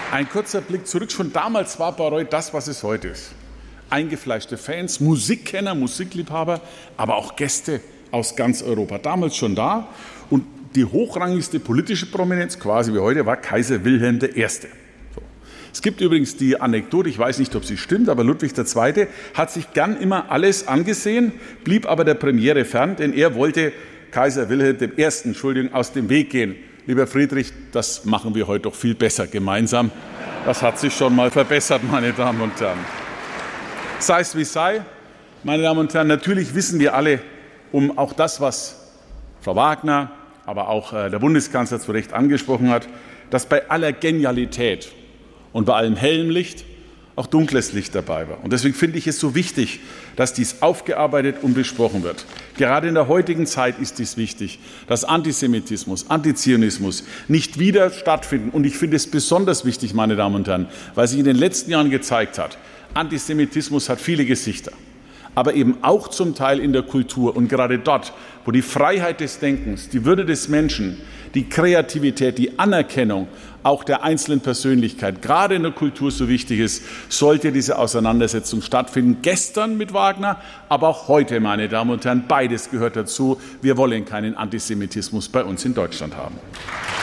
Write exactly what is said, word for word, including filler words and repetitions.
Ein kurzer Blick zurück. Schon damals war Bayreuth das, was es heute ist. Eingefleischte Fans, Musikkenner, Musikliebhaber, aber auch Gäste aus ganz Europa. Damals schon da. Und die hochrangigste politische Prominenz, quasi wie heute, war Kaiser Wilhelm der Erste. So. Es gibt übrigens die Anekdote, ich weiß nicht, ob sie stimmt, aber Ludwig der Zweite hat sich gern immer alles angesehen, blieb aber der Premiere fern, denn er wollte Kaiser Wilhelm der Erste, Entschuldigung, aus dem Weg gehen. Lieber Friedrich, das machen wir heute doch viel besser gemeinsam. Das hat sich schon mal verbessert, meine Damen und Herren. Sei es wie sei, meine Damen und Herren, natürlich wissen wir alle um auch das, was Frau Wagner, aber auch der Bundeskanzler zu Recht angesprochen hat, dass bei aller Genialität und bei allem hellem Licht auch dunkles Licht dabei war. Und deswegen finde ich es so wichtig, dass dies aufgearbeitet und besprochen wird. Gerade in der heutigen Zeit ist dies wichtig, dass Antisemitismus, Antizionismus nicht wieder stattfinden. Und ich finde es besonders wichtig, meine Damen und Herren, weil sich in den letzten Jahren gezeigt hat, Antisemitismus hat viele Gesichter, aber eben auch zum Teil in der Kultur. Und gerade dort, wo die Freiheit des Denkens, die Würde des Menschen, die Kreativität, die Anerkennung auch der einzelnen Persönlichkeit, gerade in der Kultur so wichtig ist, sollte diese Auseinandersetzung stattfinden. Gestern mit Wagner, aber auch heute, meine Damen und Herren, beides gehört dazu. Wir wollen keinen Antisemitismus bei uns in Deutschland haben.